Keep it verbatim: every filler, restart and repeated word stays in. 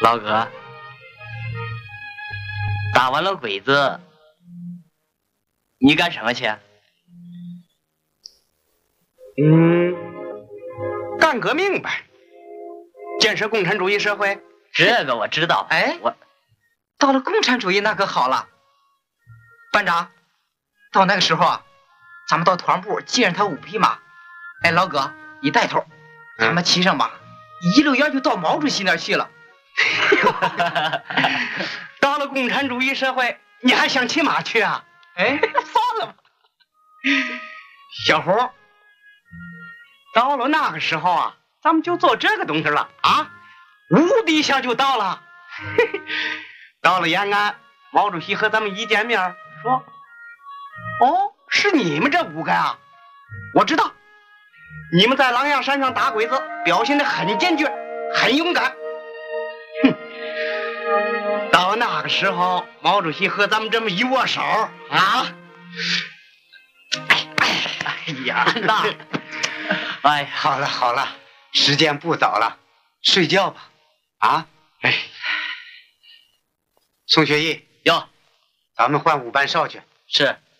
老哥，打完了鬼子，你干什么去？ 嗯，干革命呗，建设共产主义社会。 这个我知道。 哎， 我到了共产主义那可好了，班长，到那个时候啊，咱们到团部借上他五匹马。哎，老哥，你带头，咱们骑上马，一溜烟就到毛主席那儿去了。 到了共产主义社会，你还想骑马去啊？ 哎， 算了吧，小胡，到了那个时候啊，咱们就做这个东西了啊，无敌下就到了。到了延安，毛主席和咱们一见面说：“哦，是你们这五个啊？我知道，你们在狼牙山上打鬼子，表现得很坚决，很勇敢。”哼，到那个时候，毛主席和咱们这么一握手啊，哎哎哎呀，那， 哎， 好了好了，时间不早了，睡觉吧。啊，哎，宋学义， 哟， 咱们换五班哨去。 是。